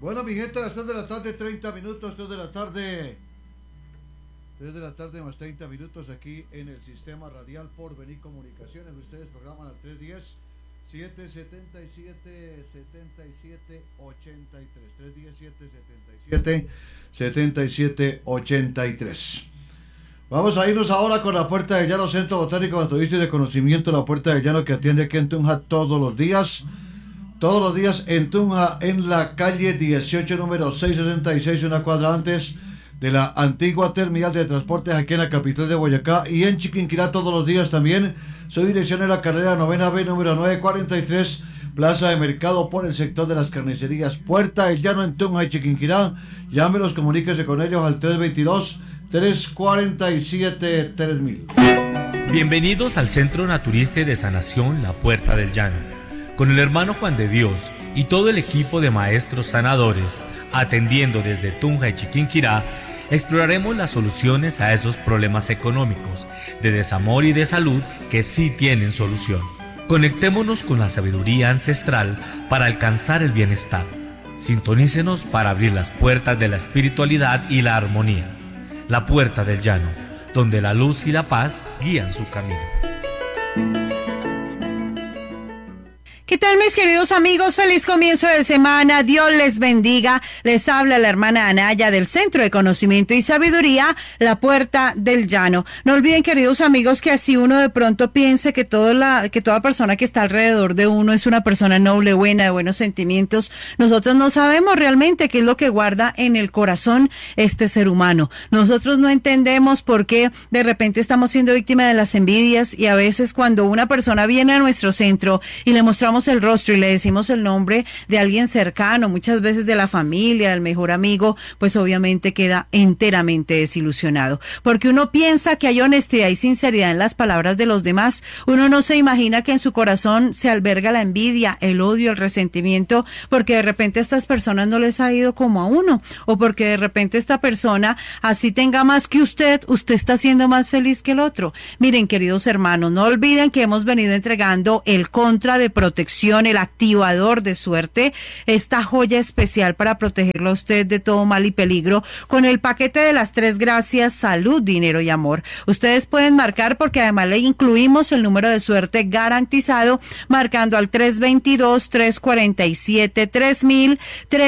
Bueno, mi gente, a las 3 de la tarde, 30 minutos, 3 de la tarde. 3 de la tarde más 30 minutos aquí en el sistema radial Porvenir Comunicaciones. Ustedes programan al 310-777-7783. 310-777-7783. Vamos a irnos ahora con la Puerta del Llano, Centro Botánico, Naturista y de Conocimiento. La Puerta del Llano, que atiende aquí en Tunja todos los días en Tunja, en la calle 18, número 666, una cuadra antes de la antigua terminal de transportes aquí en la capital de Boyacá, y en Chiquinquirá todos los días también. Su dirección es la carrera 9B, número 943, Plaza de Mercado, por el sector de las carnicerías. Puerta del Llano en Tunja y Chiquinquirá. Llámenos, comuníquese con ellos al 322-347-3000. Bienvenidos al Centro Naturista y de Sanación La Puerta del Llano, con el hermano Juan de Dios y todo el equipo de maestros sanadores, atendiendo desde Tunja y Chiquinquirá. Exploraremos las soluciones a esos problemas económicos, de desamor y de salud que sí tienen solución. Conectémonos con la sabiduría ancestral para alcanzar el bienestar. Sintonícenos para abrir las puertas de la espiritualidad y la armonía. La Puerta del Llano, donde la luz y la paz guían su camino. ¿Qué tal, mis queridos amigos? Feliz comienzo de semana. Dios les bendiga. Les habla la hermana Anaya del Centro de Conocimiento y Sabiduría, La Puerta del Llano. No olviden, queridos amigos, que así uno de pronto piense que toda persona que está alrededor de uno es una persona noble, buena, de buenos sentimientos. Nosotros no sabemos realmente qué es lo que guarda en el corazón este ser humano. Nosotros no entendemos por qué de repente estamos siendo víctimas de las envidias, y a veces cuando una persona viene a nuestro centro y le mostramos el rostro y le decimos el nombre de alguien cercano, muchas veces de la familia, del mejor amigo, pues obviamente queda enteramente desilusionado, porque uno piensa que hay honestidad y sinceridad en las palabras de los demás. Uno no se imagina que en su corazón se alberga la envidia, el odio, el resentimiento, porque de repente a estas personas no les ha ido como a uno, o porque de repente esta persona, así tenga más que usted está siendo más feliz que el otro. Miren, queridos hermanos, no olviden que hemos venido entregando el contra de protección, el activador de suerte, esta joya especial para protegerlo a usted de todo mal y peligro, con el paquete de las 3 gracias: salud, dinero y amor. Ustedes pueden marcar, porque además le incluimos el número de suerte garantizado, marcando al 322-347-3000,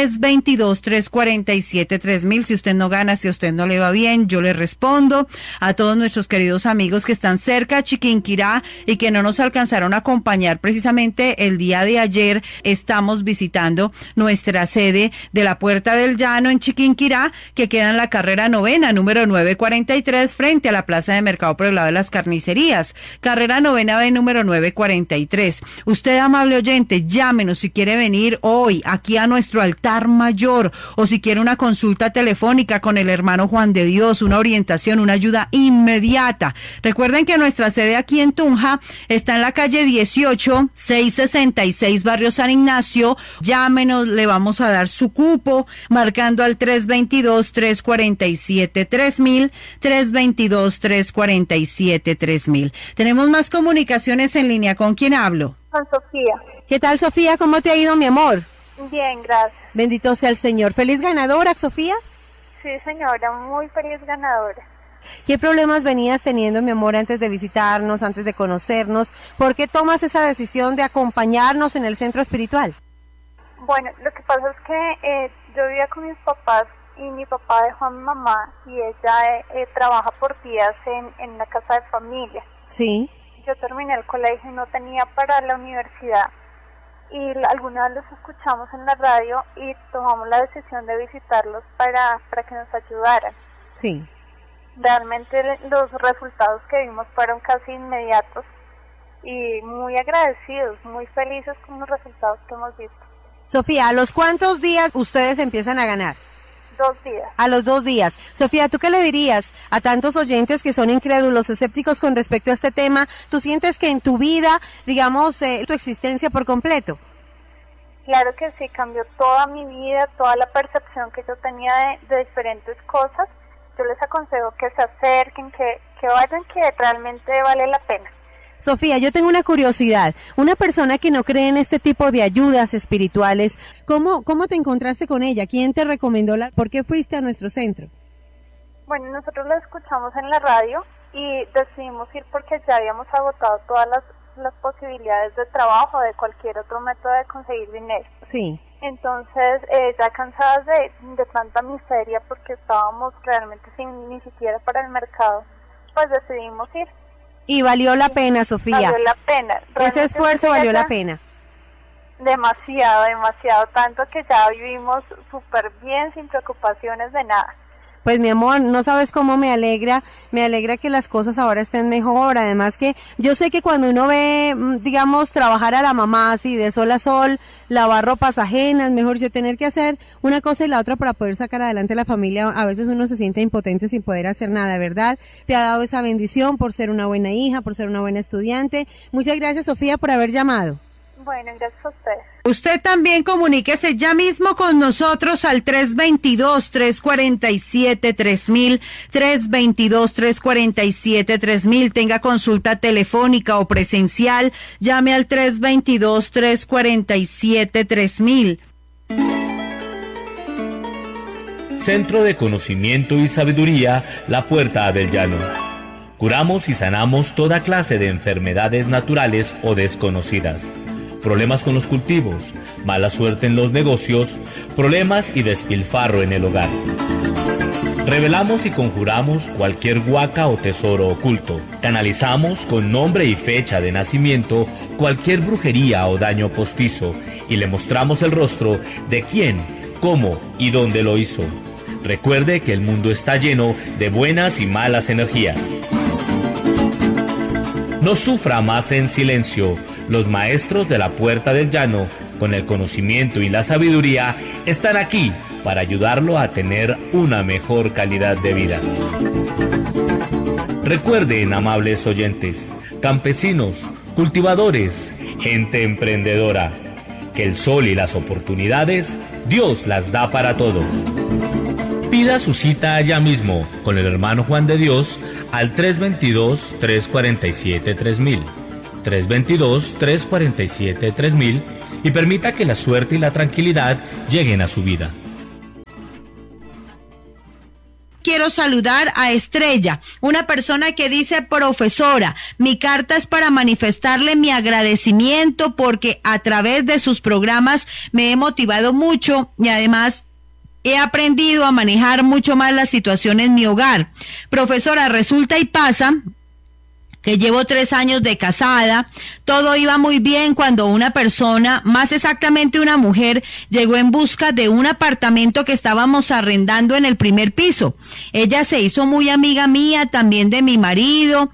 322-347-3000. Si usted no gana, si a usted no le va bien, yo le respondo. A todos nuestros queridos amigos que están cerca a Chiquinquirá y que no nos alcanzaron a acompañar precisamente el día de ayer, estamos visitando nuestra sede de la Puerta del Llano en Chiquinquirá, que queda en la carrera 9, número 943, frente a la Plaza de Mercado por el lado de las carnicerías. Carrera 9B, número 943. Usted, amable oyente, llámenos si quiere venir hoy aquí a nuestro altar mayor, o si quiere una consulta telefónica con el hermano Juan de Dios, una orientación, una ayuda inmediata. Recuerden que nuestra sede aquí en Tunja está en la calle 18, 666, barrio San Ignacio. Llámenos, le vamos a dar su cupo, marcando al 322-347-3000, 322-347-3000. Tenemos más comunicaciones en línea. ¿Con quién hablo? Con Sofía. ¿Qué tal, Sofía? ¿Cómo te ha ido, mi amor? Bien, gracias. Bendito sea el Señor. ¿Feliz ganadora, Sofía? Sí, señora, muy feliz ganadora. ¿Qué problemas venías teniendo, mi amor, antes de visitarnos, antes de conocernos? ¿Por qué tomas esa decisión de acompañarnos en el centro espiritual? Bueno, lo que pasa es que yo vivía con mis papás y mi papá dejó a mi mamá y ella trabaja por días en la casa de familia. Sí. Yo terminé el colegio y no tenía para la universidad, y alguna vez los escuchamos en la radio y tomamos la decisión de visitarlos para que nos ayudaran. Sí. Realmente los resultados que vimos fueron casi inmediatos y muy agradecidos, muy felices con los resultados que hemos visto. Sofía, ¿a los cuántos días ustedes empiezan a ganar? 2 días. A los 2 días. Sofía, ¿tú qué le dirías a tantos oyentes que son incrédulos, escépticos con respecto a este tema? ¿Tú sientes que en tu vida, digamos, tu existencia por completo? Claro que sí, cambió toda mi vida, toda la percepción que yo tenía de diferentes cosas. Yo les aconsejo que se acerquen, que vayan, que realmente vale la pena. Sofía, yo tengo una curiosidad. Una persona que no cree en este tipo de ayudas espirituales, ¿cómo te encontraste con ella? ¿Quién te recomendó? ¿Por qué fuiste a nuestro centro? Bueno, nosotros la escuchamos en la radio y decidimos ir porque ya habíamos agotado todas las posibilidades de trabajo, de cualquier otro método de conseguir dinero. Sí. Entonces, ya cansadas de tanta miseria porque estábamos realmente sin ni siquiera para el mercado, pues decidimos ir. Y valió la pena, Sofía. Valió la pena. Ese esfuerzo valió la pena. Demasiado, tanto que ya vivimos súper bien, sin preocupaciones de nada. Pues mi amor, no sabes cómo me alegra que las cosas ahora estén mejor. Además que yo sé que cuando uno ve, digamos, trabajar a la mamá así de sol a sol, lavar ropas ajenas, mejor yo tener que hacer una cosa y la otra para poder sacar adelante la familia, a veces uno se siente impotente sin poder hacer nada, ¿verdad? Te ha dado esa bendición por ser una buena hija, por ser una buena estudiante. Muchas gracias, Sofía, por haber llamado. Bueno, gracias a ustedes. Usted también comuníquese ya mismo con nosotros al 322-347-3000, 322-347-3000. Tenga consulta telefónica o presencial, llame al 322-347-3000. Centro de Conocimiento y Sabiduría, La Puerta del Llano. Curamos y sanamos toda clase de enfermedades naturales o desconocidas. Problemas con los cultivos, mala suerte en los negocios, problemas y despilfarro en el hogar. Revelamos y conjuramos cualquier huaca o tesoro oculto. Canalizamos con nombre y fecha de nacimiento cualquier brujería o daño postizo y le mostramos el rostro de quién, cómo y dónde lo hizo. Recuerde que el mundo está lleno de buenas y malas energías. No sufra más en silencio. Los maestros de la Puerta del Llano, con el conocimiento y la sabiduría, están aquí para ayudarlo a tener una mejor calidad de vida. Recuerden, amables oyentes, campesinos, cultivadores, gente emprendedora, que el sol y las oportunidades, Dios las da para todos. Pida su cita ya mismo con el hermano Juan de Dios al 322-347-3000. 322-347-3000 y permita que la suerte y la tranquilidad lleguen a su vida. Quiero saludar a Estrella, una persona que dice: profesora, mi carta es para manifestarle mi agradecimiento porque a través de sus programas me he motivado mucho y además he aprendido a manejar mucho más la situación en mi hogar. Profesora, resulta y pasa que llevo 3 años de casada, todo iba muy bien cuando una persona, más exactamente una mujer, llegó en busca de un apartamento que estábamos arrendando en el primer piso. Ella se hizo muy amiga mía, también de mi marido,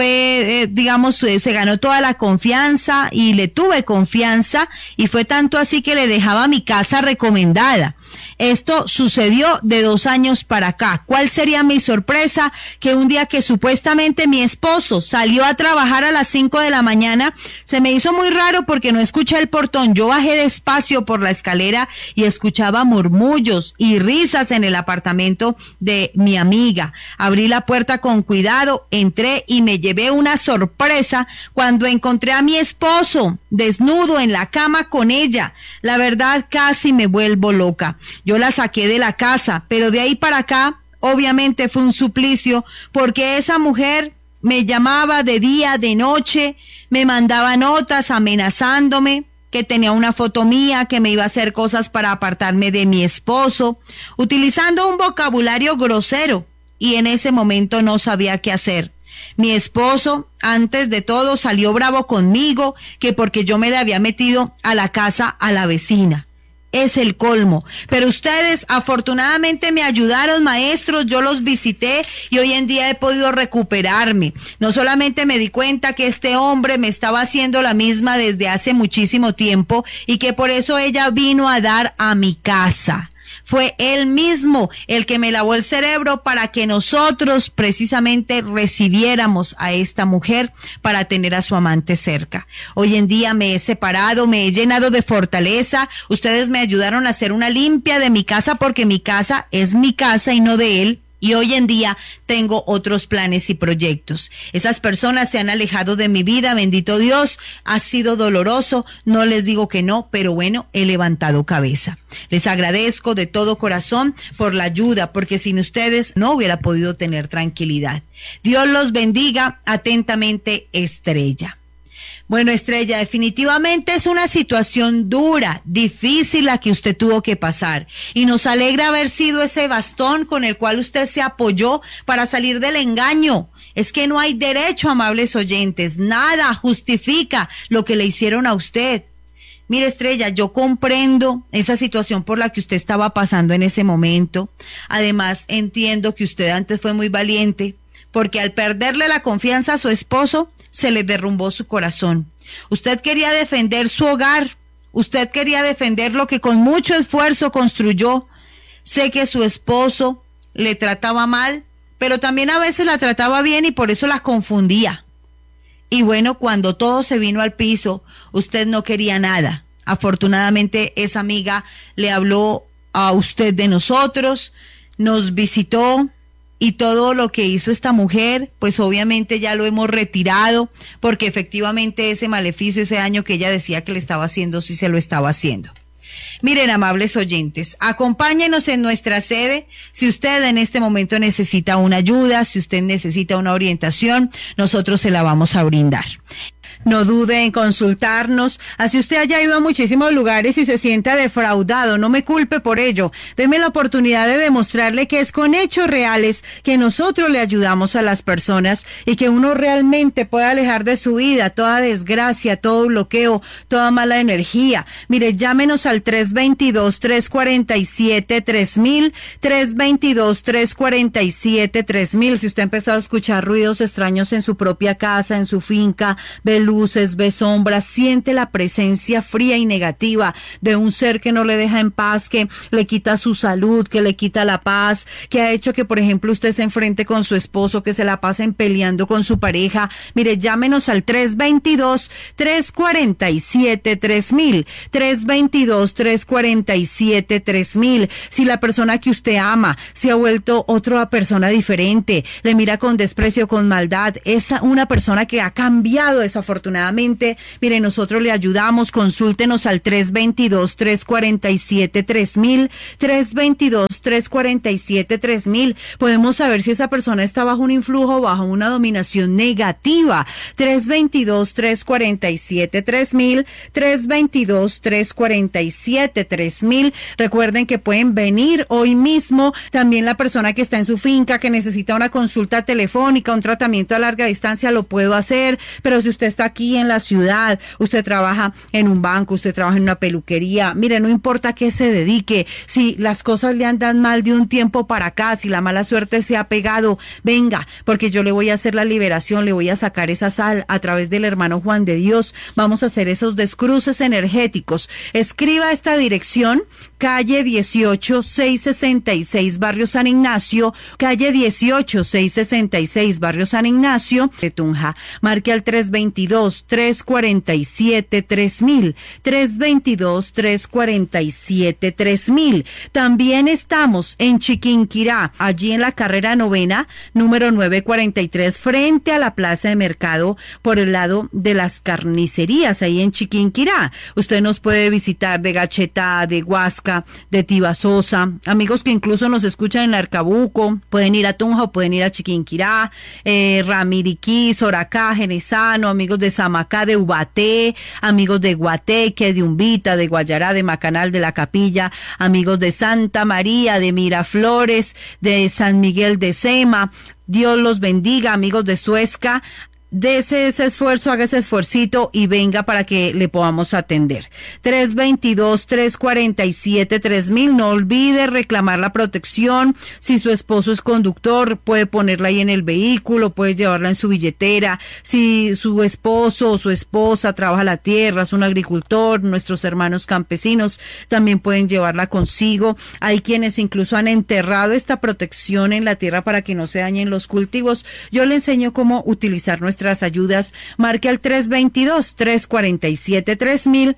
se ganó toda la confianza y le tuve confianza y fue tanto así que le dejaba mi casa recomendada. Esto sucedió de 2 años para acá. ¿Cuál sería mi sorpresa? Que un día que supuestamente mi esposo salió a trabajar a las 5 de la mañana, se me hizo muy raro porque no escuché el portón. Yo bajé despacio por la escalera y escuchaba murmullos y risas en el apartamento de mi amiga. Abrí la puerta con cuidado, entré y me llevé una sorpresa cuando encontré a mi esposo desnudo en la cama con ella. La verdad, casi me vuelvo loca. Yo la saqué de la casa, pero de ahí para acá, obviamente fue un suplicio, porque esa mujer me llamaba de día, de noche, me mandaba notas amenazándome, que tenía una foto mía, que me iba a hacer cosas para apartarme de mi esposo, utilizando un vocabulario grosero, y en ese momento no sabía qué hacer. Mi esposo, antes de todo, salió bravo conmigo, que porque yo me le había metido a la casa a la vecina. Es el colmo, pero ustedes afortunadamente me ayudaron, maestros, yo los visité y hoy en día he podido recuperarme. No solamente me di cuenta que este hombre me estaba haciendo la misma desde hace muchísimo tiempo y que por eso ella vino a dar a mi casa. Fue él mismo el que me lavó el cerebro para que nosotros precisamente recibiéramos a esta mujer para tener a su amante cerca. Hoy en día me he separado, me he llenado de fortaleza. Ustedes me ayudaron a hacer una limpia de mi casa porque mi casa es mi casa y no de él. Y hoy en día tengo otros planes y proyectos. Esas personas se han alejado de mi vida, bendito Dios, ha sido doloroso, no les digo que no, pero bueno, he levantado cabeza. Les agradezco de todo corazón por la ayuda, porque sin ustedes no hubiera podido tener tranquilidad. Dios los bendiga. Atentamente, Estrella. Bueno, Estrella, definitivamente es una situación dura, difícil la que usted tuvo que pasar. Y nos alegra haber sido ese bastón con el cual usted se apoyó para salir del engaño. Es que no hay derecho, amables oyentes, nada justifica lo que le hicieron a usted. Mire, Estrella, yo comprendo esa situación por la que usted estaba pasando en ese momento. Además, entiendo que usted antes fue muy valiente, porque al perderle la confianza a su esposo, se le derrumbó su corazón. Usted quería defender su hogar, usted quería defender lo que con mucho esfuerzo construyó. Sé que su esposo le trataba mal, pero también a veces la trataba bien y por eso la confundía. Y bueno, cuando todo se vino al piso, usted no quería nada. Afortunadamente, esa amiga le habló a usted de nosotros, nos visitó, y todo lo que hizo esta mujer, pues obviamente ya lo hemos retirado, porque efectivamente ese maleficio, ese daño que ella decía que le estaba haciendo, sí se lo estaba haciendo. Miren, amables oyentes, acompáñenos en nuestra sede. Si usted en este momento necesita una ayuda, si usted necesita una orientación, nosotros se la vamos a brindar. No dude en consultarnos, así usted haya ido a muchísimos lugares y se sienta defraudado, no me culpe por ello. Deme la oportunidad de demostrarle que es con hechos reales que nosotros le ayudamos a las personas y que uno realmente puede alejar de su vida toda desgracia, todo bloqueo, toda mala energía. Mire, llámenos al 322-347-3000, 322-347-3000. Si usted empezó a escuchar ruidos extraños en su propia casa, en su finca, ve luces, ve sombras, siente la presencia fría y negativa de un ser que no le deja en paz, que le quita su salud, que le quita la paz, que ha hecho que, por ejemplo, usted se enfrente con su esposo, que se la pasen peleando con su pareja. Mire, llámenos al 322-347-3000, 322-347-3000. Si la persona que usted ama se ha vuelto otra persona diferente, le mira con desprecio, con maldad, es una persona que ha cambiado desafortunadamente, mire, nosotros le ayudamos, consúltenos al 322-347-3000, 322-347-3000. Podemos saber si esa persona está bajo un influjo, bajo una dominación negativa. 322-347-3000, 322-347-3000. Recuerden que pueden venir hoy mismo. También la persona que está en su finca, que necesita una consulta telefónica, un tratamiento a larga distancia, lo puedo hacer. Pero si usted está aquí en la ciudad, usted trabaja en un banco, usted trabaja en una peluquería, mire, no importa a qué se dedique, si las cosas le andan mal de un tiempo para acá, si la mala suerte se ha pegado, venga, porque yo le voy a hacer la liberación, le voy a sacar esa sal a través del hermano Juan de Dios. Vamos a hacer esos descruces energéticos. Escriba esta dirección: calle 18, 666, Barrio San Ignacio, calle 18, 666, Barrio San Ignacio, de Tunja. Marque al 322-347-3000, 322-347-3000. También estamos en Chiquinquirá, allí en la carrera 9ª, número 943, frente a la plaza de mercado, por el lado de las carnicerías, ahí en Chiquinquirá. Usted nos puede visitar de Gachetá, de Huasca, de Tibasosa, amigos que incluso nos escuchan en Arcabuco, pueden ir a Tunja o pueden ir a Chiquinquirá, Ramiriquí, Soracá, Genesano, amigos de Samacá, de Ubaté, amigos de Guateque, de Umbita, de Guayará, de Macanal, de La Capilla, amigos de Santa María, de Miraflores, de San Miguel de Sema. Dios los bendiga, amigos de Suezca. Dese ese esfuerzo, haga ese esfuercito y venga para que le podamos atender. 322-347-3000. No olvide reclamar la protección. Si su esposo es conductor, puede ponerla ahí en el vehículo, puede llevarla en su billetera. Si su esposo o su esposa trabaja la tierra, es un agricultor, nuestros hermanos campesinos también pueden llevarla consigo. Hay quienes incluso han enterrado esta protección en la tierra para que no se dañen los cultivos. Yo le enseño cómo utilizar nuestras ayudas. Marque al 322-347-3000,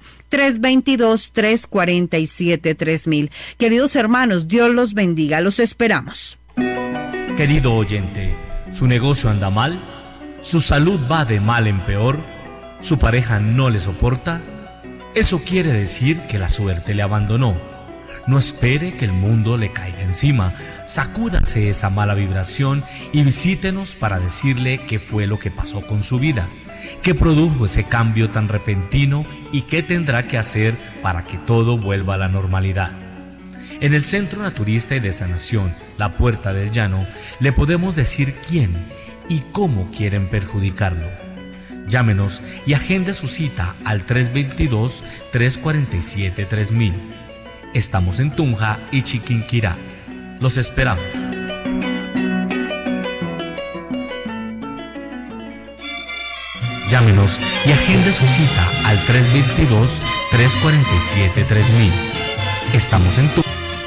322-347-3000. Queridos hermanos, Dios los bendiga, los esperamos. Querido oyente, ¿su negocio anda mal? ¿Su salud va de mal en peor? ¿Su pareja no le soporta? Eso quiere decir que la suerte le abandonó. No espere que el mundo le caiga encima. Sacúdase esa mala vibración y visítenos para decirle qué fue lo que pasó con su vida, qué produjo ese cambio tan repentino y qué tendrá que hacer para que todo vuelva a la normalidad. En el Centro Naturista y de Sanación, La Puerta del Llano, le podemos decir quién y cómo quieren perjudicarlo. Llámenos y agende su cita al 322-347-3000. Estamos en Tunja y Chiquinquirá. Los esperamos. Llámenos y agende su cita al 322-347-3000. Estamos en Tunja.